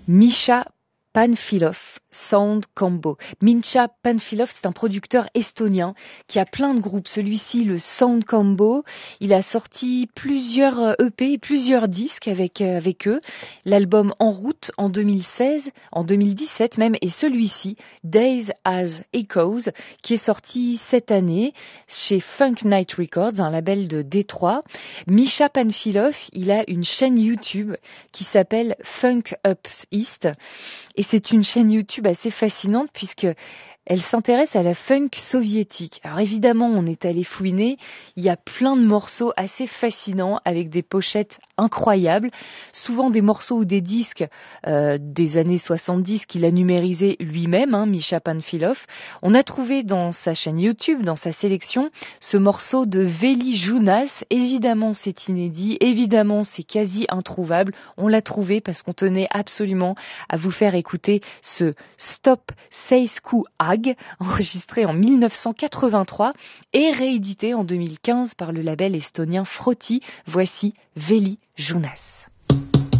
Misha Panfilov, Sound Combo. Misha Panfilov, c'est un producteur estonien qui a plein de groupes. Celui-ci, le Sound Combo, il a sorti plusieurs EP et plusieurs disques avec eux. L'album En route en 2016, en 2017 même, et celui-ci, Days as Echoes, qui est sorti cette année chez Funk Night Records, un label de Détroit. Misha Panfilov, il a une chaîne YouTube qui s'appelle Funk Up East. Et c'est une chaîne YouTube assez fascinante puisque elle s'intéresse à la funk soviétique. Alors évidemment, on est allé fouiner, il y a plein de morceaux assez fascinants avec des pochettes incroyables, souvent des morceaux ou des disques des années 70 qu'il a numérisés lui-même, Misha Panfilov. On a trouvé dans sa chaîne YouTube, dans sa sélection, ce morceau de Veli Junas. Évidemment, c'est inédit, évidemment, c'est quasi introuvable. On l'a trouvé parce qu'on tenait absolument à vous faire écouter ce Stop Seisku Ag, enregistré en 1983 et réédité en 2015 par le label estonien Froti. Voici Veli Junas.